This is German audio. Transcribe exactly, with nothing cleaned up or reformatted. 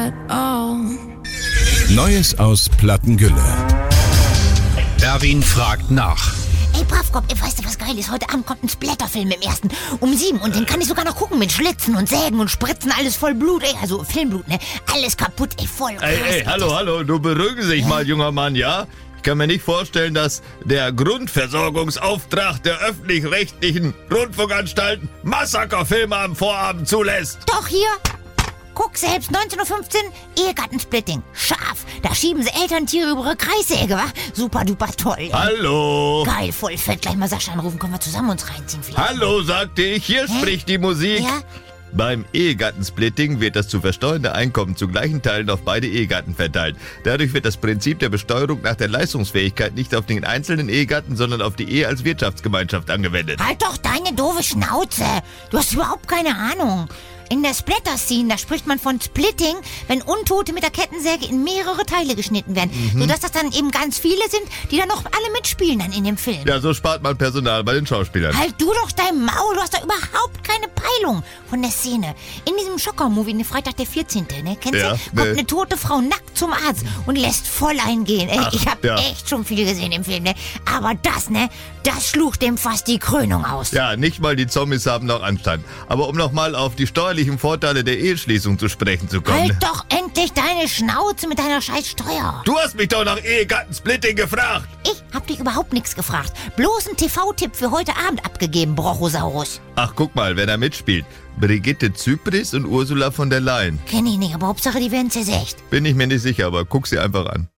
at all. Neues aus Plattengülle. Erwin fragt nach. Ey, Bravkopf, ey, weißt du, was geil ist? Heute Abend kommt ein Splatterfilm im ersten um sieben und den kann ich sogar noch gucken mit Schlitzen und Sägen und Spritzen, alles voll Blut, ey, also Filmblut, ne? Alles kaputt, ey, voll krass. Ey, ey, hallo, hallo, du beruhigen sich mal, junger Mann, ja? Ich kann mir nicht vorstellen, dass der Grundversorgungsauftrag der öffentlich-rechtlichen Rundfunkanstalten Massakerfilme am Vorabend zulässt. Doch, hier. Guck selbst, neunzehn Uhr fünfzehn, Ehegattensplitting. Scharf. Da schieben sie Elterntiere über ihre Kreissäge, wa? Super duper toll. Ey. Hallo. Geil, voll fett. Gleich mal Sascha anrufen, können wir zusammen uns reinziehen vielleicht. Hallo, sagte ich, hier Hä? spricht die Musik. Ja? Beim Ehegattensplitting wird das zu versteuernde Einkommen zu gleichen Teilen auf beide Ehegatten verteilt. Dadurch wird das Prinzip der Besteuerung nach der Leistungsfähigkeit nicht auf den einzelnen Ehegatten, sondern auf die Ehe als Wirtschaftsgemeinschaft angewendet. Halt doch deine doofe Schnauze. Du hast überhaupt keine Ahnung. In der Splatter-Scene, da spricht man von Splitting, wenn Untote mit der Kettensäge in mehrere Teile geschnitten werden. Mhm. Sodass das dann eben ganz viele sind, die dann noch alle mitspielen dann in dem Film. Ja, so spart man Personal bei den Schauspielern. Halt du doch dein Maul, du hast da überhaupt keine Peilung von der Szene. In diesem Schocker-Movie, ne, Freitag der vierzehnte, ne, kennst Ja, du? Kommt ne. eine tote Frau nackt zum Arzt und lässt voll eingehen. Ey, Ach, ich hab ja. echt schon viel gesehen im Film, ne? Aber das, ne, das schlug dem fast die Krönung aus. Ja, nicht mal die Zombies haben noch Anstand. Aber um nochmal auf die steuerlichen Vorteile der Eheschließung zu sprechen zu kommen. Halt doch endlich deine Schnauze mit deiner scheiß Steuer. Du hast mich doch nach Ehegattensplitting gefragt. Ich hab dich überhaupt nichts gefragt. Bloß ein T V-Tipp für heute Abend abgegeben, Brochosaurus. Ach, guck mal, wer da mitspielt. Brigitte Zypris und Ursula von der Leyen. Kenn ich nicht, aber Hauptsache, die werden zersägt. Bin ich mir nicht sicher, aber guck sie einfach an.